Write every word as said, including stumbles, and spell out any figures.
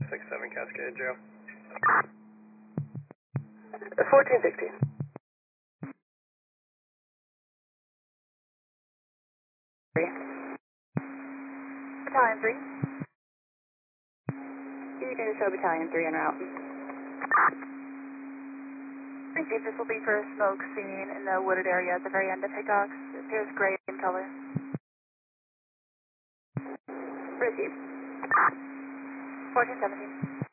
six seven Cascade, Joe. fourteen sixteen. Battalion three. You can show Battalion three en route. Thank you. This will be for a smoke scene in the wooded area at the very end of Hickox. It appears gray in color. Received. fourteen seventeen.